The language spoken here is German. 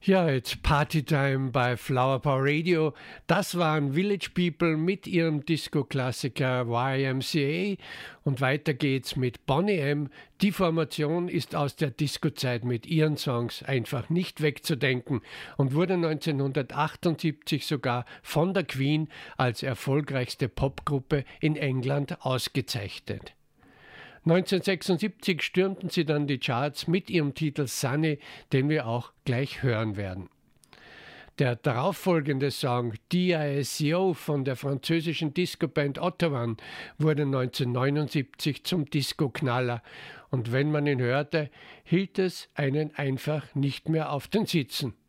Ja, jetzt Partytime bei Flower Power Radio. Das waren Village People mit ihrem Disco-Klassiker YMCA und weiter geht's mit Boney M. Die Formation ist aus der Disco-Zeit mit ihren Songs einfach nicht wegzudenken und wurde 1978 sogar von der Queen als erfolgreichste Popgruppe in England ausgezeichnet. 1976 stürmten sie dann die Charts mit ihrem Titel Sunny, den wir auch gleich hören werden. Der darauffolgende Song D.I.S.C.O. von der französischen Disco-Band Ottawa wurde 1979 zum Disco-Knaller und wenn man ihn hörte, hielt es einen einfach nicht mehr auf den Sitzen.